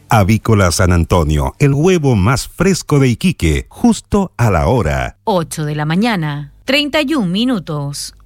Avícola San Antonio, el huevo más fresco de Iquique, justo a la hora. 8 de la mañana, 31 minutos.